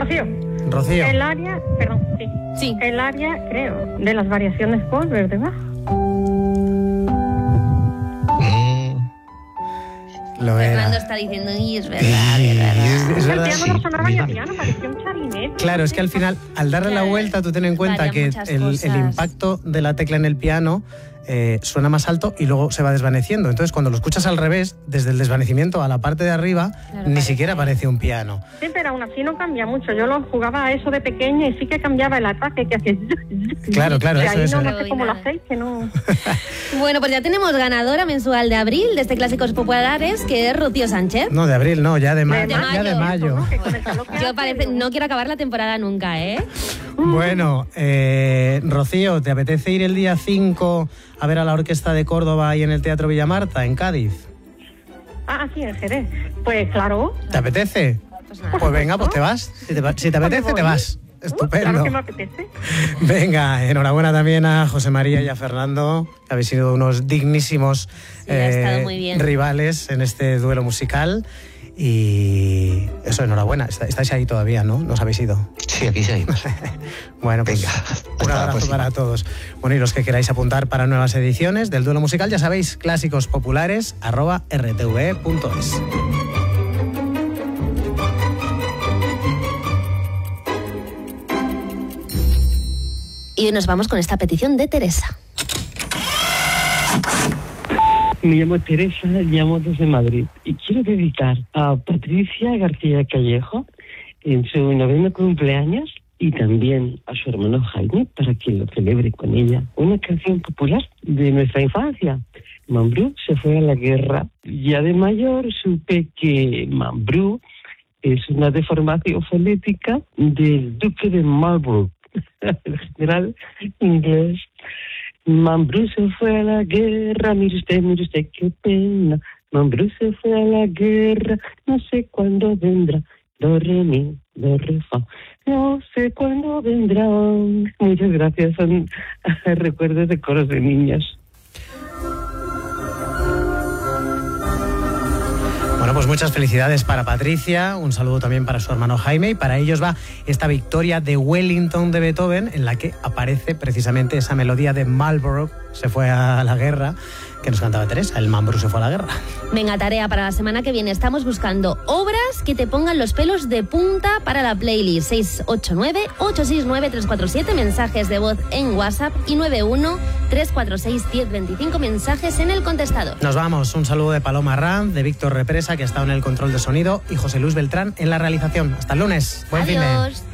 Rocío. El área, perdón, sí. El área, creo, de las variaciones por, ¿verdad? Lo Fernando era. está diciendo, y es verdad, es verdad. Es verdad, El piano sí. no sonaba ni a piano, parecía un clarinete. Claro, es que al final, al darle la vuelta, tú ten en cuenta varían que muchas el cosas. impacto de la tecla en el piano suena más alto y luego se va desvaneciendo. Entonces, cuando lo escuchas al revés, desde el desvanecimiento a la parte de arriba, Claro, ni parece. siquiera parece un piano. Sí, pero aún así no cambia mucho. Yo lo jugaba a eso de pequeña y sí que cambiaba el ataque que hacía. Claro, Y ahí eso. no sé cómo lo hacéis, que no... Bueno, pues ya tenemos ganadora mensual de abril de este Clásicos Populares, que es Rocío Sánchez. No, de abril, no, ya de mayo. De Ya de mayo. ¿no? Que con el calor que Yo hace, no quiero acabar la temporada nunca, ¿eh? Bueno, Rocío, ¿te apetece ir el día 5 a ver a la Orquesta de Córdoba ahí en el Teatro Villamarta, en Cádiz? Ah, sí, en Jerez. Pues claro. ¿Te apetece? Pues nada. Pues venga, pues te vas. Si te apetece, te vas. Estupendo. Claro que me apetece. Venga, enhorabuena también a José María y a Fernando, que habéis sido unos dignísimos Sí, ha estado muy bien. rivales en este duelo musical. Y eso, enhorabuena. Estáis ahí todavía, ¿no? ¿No os habéis ido? Sí, aquí seguimos. Bueno, pues Venga, un hasta la abrazo próxima. para todos. Bueno, y los que queráis apuntar para nuevas ediciones del duelo musical, ya sabéis, clásicos populares@rtve.es. Y hoy nos vamos con esta petición de Teresa. Me llamo Teresa, llamo desde Madrid y quiero dedicar a Patricia García Callejo en su 9º cumpleaños y también a su hermano Jaime para que lo celebre con ella. Una canción popular de nuestra infancia. Mambrú se fue a la guerra. Ya de mayor supe que Mambrú es una deformación fonética del duque de Marlborough, el general inglés. Mambrú se fue a la guerra, mire usted, qué pena. Mambrú se fue a la guerra, no sé cuándo vendrá. Do, re, mi, do, re, fa. No sé cuándo vendrá. Muchas gracias, son recuerdos de coros de niñas. Bueno, pues muchas felicidades para Patricia, un saludo también para su hermano Jaime, y para ellos va esta victoria de Wellington de Beethoven, en la que aparece precisamente esa melodía de Marlborough, se fue a la guerra, que nos cantaba Teresa, el Mambrú se fue a la guerra. Venga, tarea para la semana que viene. Estamos buscando obras que te pongan los pelos de punta para la playlist. 689-869-347, mensajes de voz en WhatsApp, y 91-346-1025, mensajes en el contestador. Nos vamos, un saludo de Paloma Ranz, de Víctor Represa, que ha estado en el control de sonido, y José Luis Beltrán en la realización. Hasta el lunes, buen fin de... Adiós.